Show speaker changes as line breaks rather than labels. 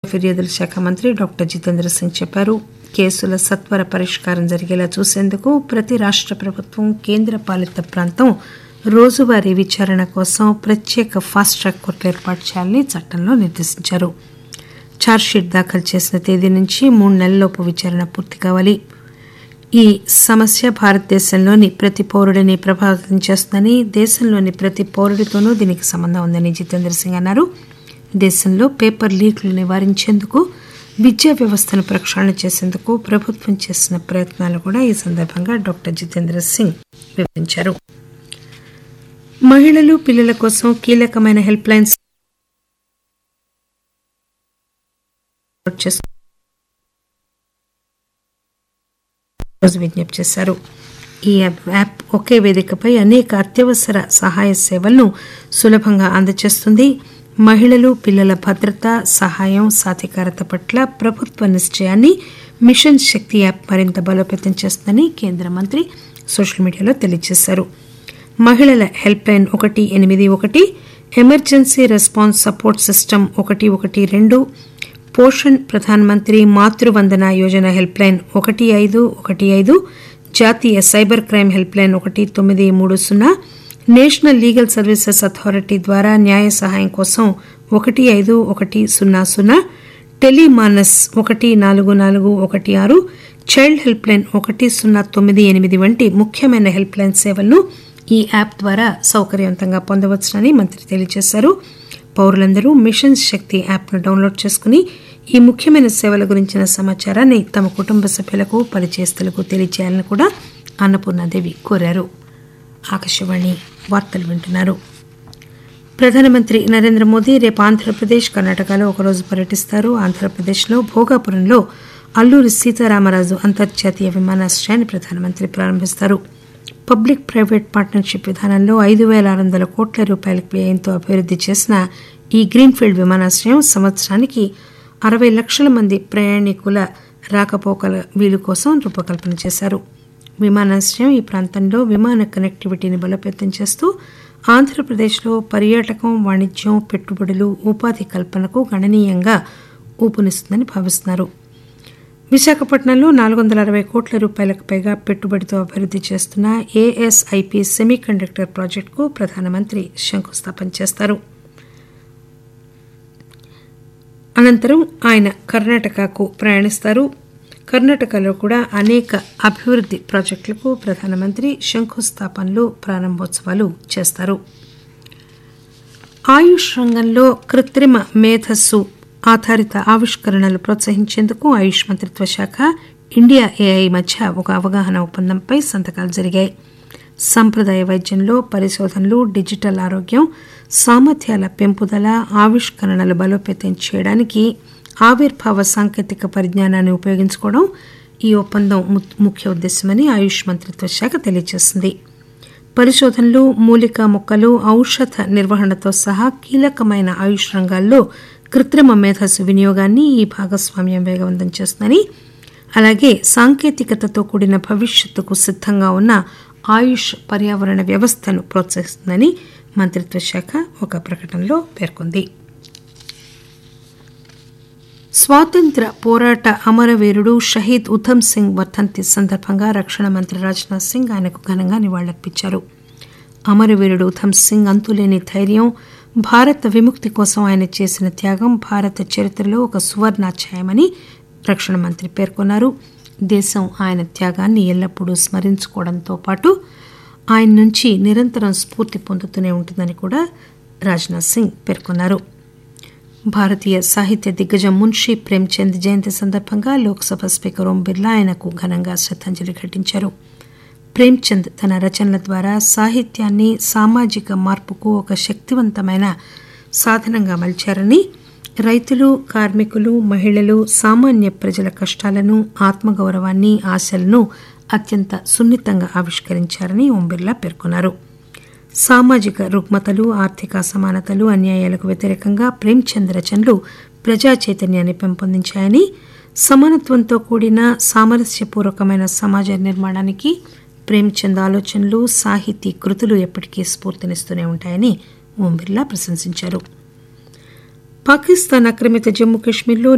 ఫిర్యాదుల శాఖ మంత్రి డాక్టర్ జితేంద్ర సింగ్ చెప్పారు. కేసుల సత్వర పరిష్కారం జరిగేలా చూసేందుకు ప్రతి రాష్ట ప్రభుత్వం, కేంద్ర పాలిత ప్రాంతం రోజువారీ విచారణ కోసం ప్రత్యేక ఫాస్ట్ ట్రాక్ కోర్టులు ఏర్పాటు చేయాలని చట్టంలో నిర్దేశించారు. ఛార్జ్షీట్ దాఖలు చేసిన తేదీ నుంచి 3 నెలల్లోపు విచారణ పూర్తి కావాలి. ఈ సమస్య భారతదేశంలోని ప్రతి పౌరుడిని ప్రభావితం చేస్తుందని, దేశంలోని ప్రతి పౌరుడితోనూ దీనికి సంబంధం ఉందని జితేంద్ర సింగ్ అన్నారు. దేశంలో పేపర్ లీక్లు నివారించేందుకు, విద్యా వ్యవస్థను ప్రక్షాళన చేసేందుకు ప్రభుత్వం చేసిన ప్రయత్నాలు కూడా ఈ సందర్భంగా డాక్టర్ జితేంద్ర సింగ్ వివరించారు. మహిళలు, పిల్లల కోసం కీలకమైన హెల్ప్ లైన్స్ విజ్ఞప్తి చేశారు. ఈ యాప్ ఒకే వేదికపై అనేక అత్యవసర సహాయ సేవలను సులభంగా అందజేస్తుంది. మహిళలు, పిల్లల భద్రత, సహాయం, సాధికారత పట్ల ప్రభుత్వ నిశ్చయాన్ని మిషన్ శక్తి యాప్ మరింత బలోపేతం చేస్తుందని కేంద్ర మంత్రి సోషల్ మీడియాలో తెలియజేశారు. మహిళల help line 181, emergency response support system 112, Poshan Pradhan Mantri Matru Vandana Yojana help line 1515, జాతీయ cyber crime help line 1930, national legal services authority ద్వారా న్యాయ సహాయం కోసం 15100, టెలిమానస్ 14416, చైల్డ్ హెల్ప్ లైన్ 1098 వంటి ముఖ్యమైన హెల్ప్ లైన్ సేవలను ఈ యాప్ ద్వారా సౌకర్యవంతంగా పొందవచ్చునని మంత్రి తెలియజేశారు. పౌరులందరూ మిషన్ శక్తి యాప్ను డౌన్లోడ్ చేసుకుని ఈ ముఖ్యమైన సేవల గురించిన సమాచారాన్ని తమ కుటుంబ సభ్యులకు, పరిచయస్తులకు తెలియజేయాలని కూడా అన్నపూర్ణాదేవి కోరారు. ఆకాశవాణి వార్తలు వింటున్నారు. ప్రధానమంత్రి నరేంద్ర మోదీ రేపు ఆంధ్రప్రదేశ్, కర్ణాటకలో ఒకరోజు పర్యటిస్తారు. ఆంధ్రప్రదేశ్లో భోగాపురంలో అల్లూరి సీతారామరాజు అంతర్జాతీయ విమానాశ్రయాన్ని ప్రధానమంత్రి ప్రారంభిస్తారు. పబ్లిక్ ప్రైవేట్ పార్ట్నర్షిప్ విధానంలో 5600 కోట్ల రూపాయల వ్యయంతో అభివృద్ది చేసిన ఈ గ్రీన్ఫీల్డ్ విమానాశ్రయం సంవత్సరానికి 60 లక్షల మంది ప్రయాణికుల రాకపోకల వీలు కోసం రూపకల్పన చేశారు. విమానాశ్రయం ఈ ప్రాంతంలో విమాన కనెక్టివిటీని బలోపేతం చేస్తూ ఆంధ్రప్రదేశ్లో పర్యాటకం, వాణిజ్యం, పెట్టుబడులు, ఉపాధి కల్పనకు గణనీయంగా ఊపునిస్తుందని భావిస్తున్నారు. విశాఖపట్నంలో 460 కోట్ల రూపాయలకు పైగా పెట్టుబడితో అభివృద్ది చేస్తున్న ఏఎస్ఐపి సెమీ కండక్టర్ ప్రాజెక్టుకు ప్రధానమంత్రి శంకుస్థాపన చేస్తారు. అనంతరం ఆయన కర్ణాటకకు ప్రయాణిస్తారు. కర్ణాటకలో కూడా అనేక అభివృద్ది ప్రాజెక్టులకు ప్రధానమంత్రి శంకుస్థాపనలు, ప్రారంభోత్సవాలు చేస్తారు. ఆయుష్ రంగంలో కృత్రిమ మేధస్సు ఆధారిత ఆవిష్కరణలు ప్రోత్సహించేందుకు ఆయుష్ మంత్రిత్వ శాఖ, ఇండియా ఏఐ మధ్య ఒక అవగాహన ఒప్పందంపై సంతకాలు జరిగాయి. సంప్రదాయ వైద్యంలో పరిశోధనలు, డిజిటల్ ఆరోగ్యం, సామర్థ్యాల పెంపుదల, ఆవిష్కరణలు బలోపేతం చేయడానికి ఆవిర్భావ సాంకేతిక పరిజ్ఞానాన్ని ఉపయోగించుకోవడం ఈ ఒప్పందం ముఖ్య ఉద్దేశమని ఆయుష్ మంత్రిత్వ శాఖ తెలియజేసింది. పరిశోధనలు, మూలికా మొక్కలు, ఔషధ నిర్వహణతో సహా కీలకమైన ఆయుష్ రంగాల్లో కృత్రిమ మేధస్సు వినియోగాన్ని ఈ భాగస్వామ్యం వేగవంతం చేస్తుందని, అలాగే సాంకేతికతతో కూడిన భవిష్యత్తుకు సిద్ధంగా ఉన్న ఆయుష్ పర్యావరణ వ్యవస్థను ప్రోత్సహిస్తుందని మంత్రిత్వ శాఖ ఒక ప్రకటనలో పేర్కొంది. స్వాతంత్ర పోరాట అమరవీరుడు షహీద్ ఉధమ్ సింగ్ వర్ధంతి సందర్భంగా రక్షణ మంత్రి రాజ్నాథ్ సింగ్ ఆయనకు ఘనంగా నివాళులర్పించారు. అమరవీరుడు ఉధమ్ సింగ్ అంతులేని ధైర్యం, భారత విముక్తి కోసం ఆయన చేసిన త్యాగం భారత చరిత్రలో ఒక సువర్ణాధ్యాయమని రక్షణ మంత్రి పేర్కొన్నారు. దేశం ఆయన త్యాగాన్ని ఎల్లప్పుడూ స్మరించుకోవడంతో పాటు ఆయన నుంచి నిరంతరం స్ఫూర్తి పొందుతూనే ఉంటుందని కూడా రాజ్నాథ్ సింగ్ పేర్కొన్నారు. భారతీయ సాహిత్య దిగ్గజం మున్షీ ప్రేమ్చంద్ జయంతి సందర్భంగా లోక్సభ స్పీకర్ ఓం బిర్లా ఆయనకు ఘనంగా శ్రద్దాంజలి ఘటించారు. ప్రేమ్చంద్ తన రచనల ద్వారా సాహిత్యాన్ని సామాజిక మార్పుకు ఒక శక్తివంతమైన సాధనంగా మలిచారని, రైతులు, కార్మికులు, మహిళలు, సామాన్య ప్రజల కష్టాలను, ఆత్మగౌరవాన్ని, ఆశలను అత్యంత సున్నితంగా ఆవిష్కరించారని ఓం బిర్లా పేర్కొన్నారు. సామాజిక రుగ్మతలు, ఆర్థిక అసమానతలు, అన్యాయాలకు వ్యతిరేకంగా ప్రేమ్చంద్ రచనలు ప్రజా చైతన్యాన్ని పెంపొందించాయని, సమానత్వంతో కూడిన సామరస్యపూర్వకమైన సమాజ నిర్మాణానికి ప్రేమ్చంద్ ఆలోచనలు, సాహితీ కృతులు ఎప్పటికీ స్ఫూర్తినిస్తూనే ఉంటాయని ఓం బిర్లా ప్రశంసించారు. పాకిస్తాన్ ఆక్రమిత జమ్మూ కశ్మీర్లో